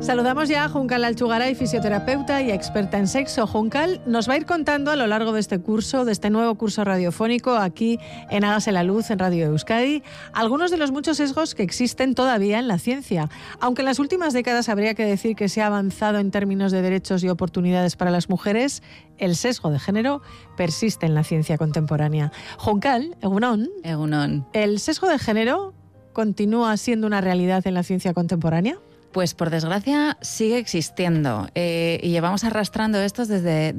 Saludamos ya a Juncal Alchugaray, fisioterapeuta y experta en sexo. Juncal nos va a ir contando a lo largo de este curso, de este nuevo curso radiofónico aquí en Hágase la Luz, en Radio Euskadi, algunos de los muchos sesgos que existen todavía en la ciencia. Aunque en las últimas décadas habría que decir que se ha avanzado en términos de derechos y oportunidades para las mujeres, el sesgo de género persiste en la ciencia contemporánea. Juncal, Egunon. Egunon. ¿El sesgo de género continúa siendo una realidad en la ciencia contemporánea? Pues por desgracia sigue existiendo y llevamos arrastrando esto desde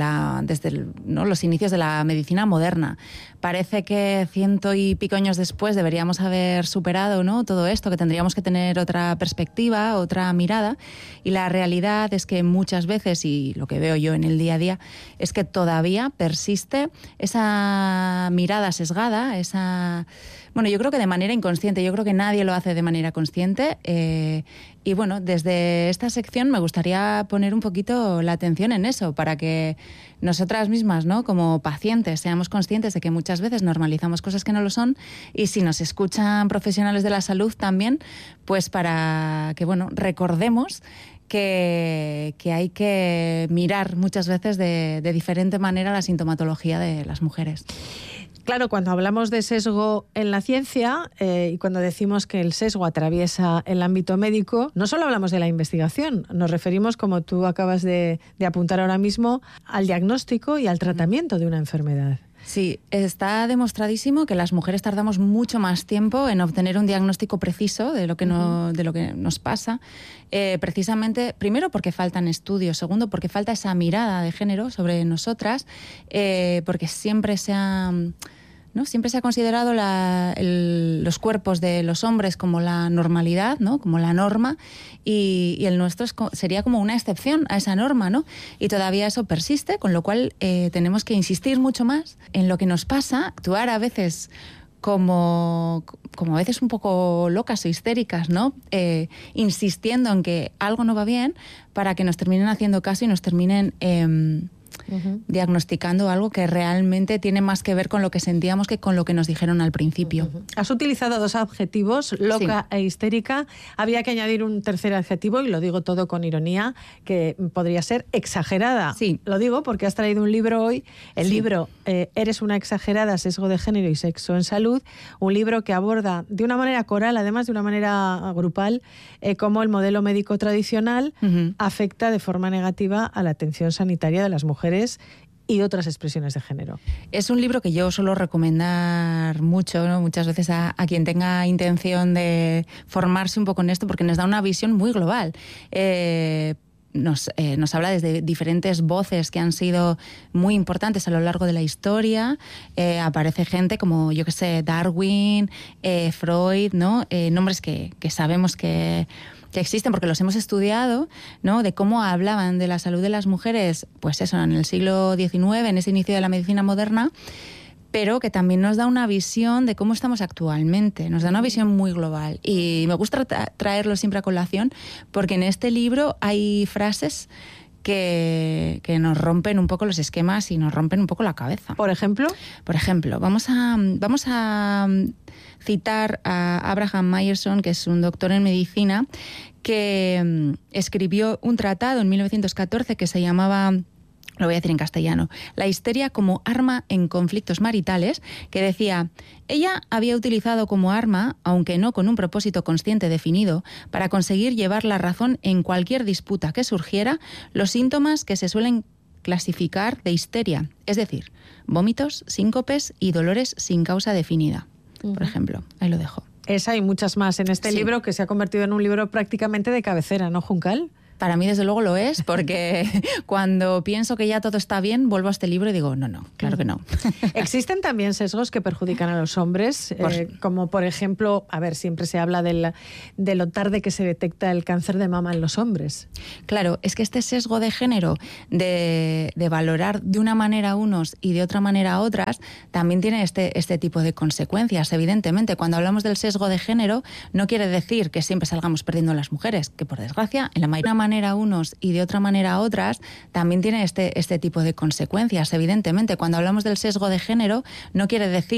los inicios de la medicina moderna. Parece que 100 y pico años después deberíamos haber superado, ¿no?, todo esto, que tendríamos que tener otra perspectiva, otra mirada, y la realidad es que muchas veces, y lo que veo yo en el día a día, es que todavía persiste esa mirada sesgada, bueno, yo creo que de manera inconsciente, yo creo que nadie lo hace de manera consciente. Y bueno, desde esta sección me gustaría poner un poquito la atención en eso, para que nosotras mismas, ¿no?, como pacientes, seamos conscientes de que muchas veces normalizamos cosas que no lo son, y si nos escuchan profesionales de la salud también, pues para que, bueno, recordemos que hay que mirar muchas veces de diferente manera la sintomatología de las mujeres. Claro, cuando hablamos de sesgo en la ciencia y cuando decimos que el sesgo atraviesa el ámbito médico, no solo hablamos de la investigación, nos referimos, como tú acabas de apuntar ahora mismo, al diagnóstico y al tratamiento de una enfermedad. Sí, está demostradísimo que las mujeres tardamos mucho más tiempo en obtener un diagnóstico preciso de lo que nos pasa, precisamente, primero porque faltan estudios, segundo porque falta esa mirada de género sobre nosotras, porque siempre se ha considerado los cuerpos de los hombres como la normalidad, ¿no?, como la norma, y el nuestro sería como una excepción a esa norma, ¿no? Y todavía eso persiste, con lo cual tenemos que insistir mucho más en lo que nos pasa, actuar a veces como a veces un poco locas o histéricas, ¿no? Insistiendo en que algo no va bien para que nos terminen haciendo caso y nos terminen diagnosticando algo que realmente tiene más que ver con lo que sentíamos que con lo que nos dijeron al principio. Has utilizado dos adjetivos, loca e histérica. Había que añadir un tercer adjetivo, y lo digo todo con ironía, que podría ser exagerada. Sí. Lo digo porque has traído un libro hoy, el libro Eres una exagerada, sesgo de género y sexo en salud, un libro que aborda de una manera coral, además de una manera grupal, cómo el modelo médico tradicional afecta de forma negativa a la atención sanitaria de las mujeres y otras expresiones de género. Es un libro que yo suelo recomendar mucho, ¿no?, muchas veces a quien tenga intención de formarse un poco en esto, porque nos da una visión muy global. Nos habla desde diferentes voces que han sido muy importantes a lo largo de la historia. Aparece gente como, yo que sé, Darwin, Freud, ¿no? Nombres que sabemos que existen porque los hemos estudiado, ¿no?, de cómo hablaban de la salud de las mujeres, pues eso, en el siglo XIX, en ese inicio de la medicina moderna, pero que también nos da una visión de cómo estamos actualmente, nos da una visión muy global. Y me gusta traerlo siempre a colación porque en este libro hay frases que nos rompen un poco los esquemas y nos rompen un poco la cabeza. ¿Por ejemplo? Por ejemplo, vamos a citar a Abraham Myerson, que es un doctor en medicina, que escribió un tratado en 1914 que se llamaba, lo voy a decir en castellano, La histeria como arma en conflictos maritales, que decía: ella había utilizado como arma, aunque no con un propósito consciente definido, para conseguir llevar la razón en cualquier disputa que surgiera, los síntomas que se suelen clasificar de histeria, es decir, vómitos, síncopes y dolores sin causa definida. Por ejemplo, ahí lo dejo. Esa y muchas más en este libro, que se ha convertido en un libro prácticamente de cabecera, ¿no, Juncal? Para mí, desde luego, lo es, porque cuando pienso que ya todo está bien, vuelvo a este libro y digo, no, claro que no. ¿Existen también sesgos que perjudican a los hombres? Como, por ejemplo, siempre se habla de lo tarde que se detecta el cáncer de mama en los hombres. Claro, es que este sesgo de género, de valorar de una manera a unos y de otra manera a otras, también tiene este tipo de consecuencias, evidentemente. Cuando hablamos del sesgo de género, no quiere decir que siempre salgamos perdiendo las mujeres, que por desgracia, en la mayoría manera a unos y de otra manera a otras, también tiene este tipo de consecuencias, evidentemente. Cuando hablamos del sesgo de género, no quiere decir